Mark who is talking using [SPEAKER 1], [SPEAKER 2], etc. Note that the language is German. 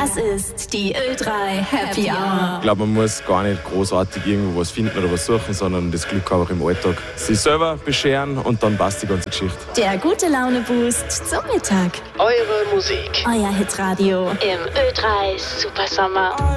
[SPEAKER 1] Das ist die Ö3 Happy Hour.
[SPEAKER 2] Ich glaube, man muss gar nicht großartig irgendwo was finden oder was suchen, sondern das Glück auch im Alltag sich selber bescheren und dann passt die ganze Geschichte.
[SPEAKER 1] Der gute Laune-Boost zum Mittag.
[SPEAKER 3] Eure Musik.
[SPEAKER 1] Euer Hitradio
[SPEAKER 4] Im Ö3 Supersommer.